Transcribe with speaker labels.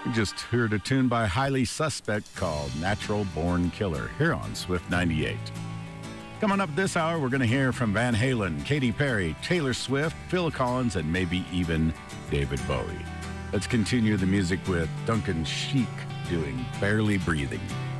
Speaker 1: We just heard a tune by Highly Suspect called Natural Born Killer here on Swift 98. Coming up this hour, we're going to hear from Van Halen, Katy Perry, Taylor Swift, Phil Collins, and maybe even David Bowie. Let's continue the music with Duncan Sheik doing Barely Breathing.